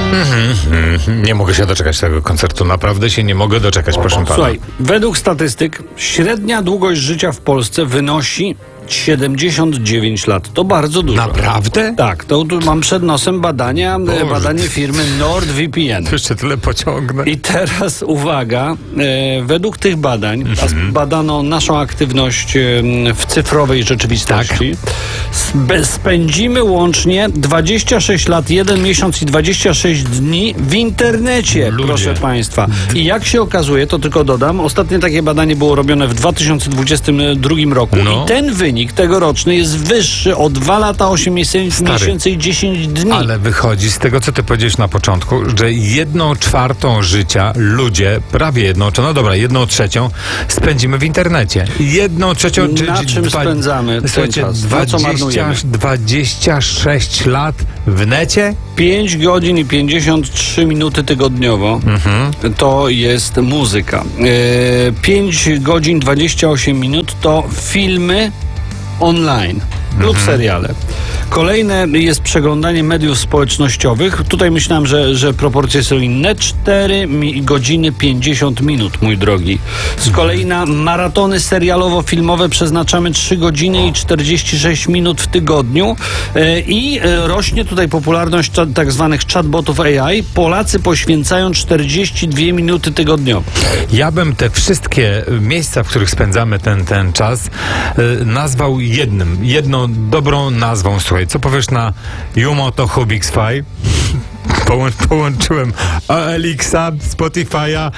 Nie mogę się doczekać tego koncertu. Naprawdę się nie mogę doczekać, proszę pana. Słuchaj, według statystyk średnia długość życia w Polsce wynosi 79 lat. To bardzo dużo. Naprawdę? Tak, to tu mam przed nosem badanie firmy NordVPN. To jeszcze tyle pociągnę. I teraz uwaga, według tych badań, badano naszą aktywność w cyfrowej rzeczywistości, spędzimy łącznie 26 lat, 1 miesiąc i 26 dni w internecie, Ludzie. proszę państwa. I jak się okazuje, to tylko dodam, ostatnie takie badanie było robione w 2022 roku No. i ten wynik tegoroczny jest wyższy o 2 lata, 8 miesięcy i 10 dni. Ale wychodzi z tego, co ty powiedziałeś na początku, że 1/4 życia ludzie, prawie 1/3 spędzimy w internecie. 1/3... Na czym spędzamy ten Słuchajcie, czas? Na co marnujemy? 26 lat w necie? 5 godzin i 53 minuty tygodniowo to jest muzyka. 5 godzin 28 minut to filmy online lub seriale. Kolejne jest przeglądanie mediów społecznościowych. Tutaj myślałem, że proporcje są inne. 4 godziny 50 minut, mój drogi. Z kolei na maratony serialowo-filmowe przeznaczamy 3 godziny i 46 minut w tygodniu. I rośnie tutaj popularność tak zwanych chatbotów AI. Polacy poświęcają 42 minuty tygodniowo. Ja bym te wszystkie miejsca, w których spędzamy ten czas, nazwał jedną dobrą nazwą. Słuchaj, co powiesz na Jumo to Hubixfy? Połączyłem OLX-a, Spotify'a,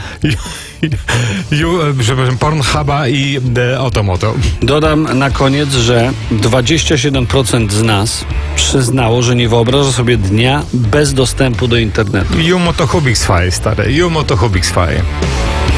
Pornhuba i Otomoto. Dodam na koniec, że 27% z nas przyznało, że nie wyobraża sobie dnia bez dostępu do internetu. Jumo to Hubixfy, stary. Jumo to Hubixfy.